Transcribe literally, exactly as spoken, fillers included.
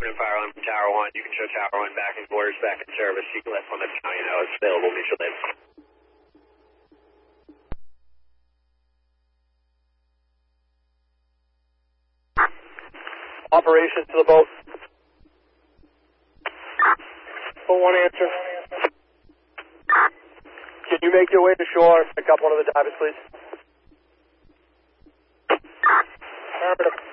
We're going to fire on from Tower one. You can show Tower one back in quarters, back in service. You can let Plymouth County know it's available mutually. Operations to the boat. Full one answer. Can you make your way to shore and pick up one of the divers, please? Affirmative.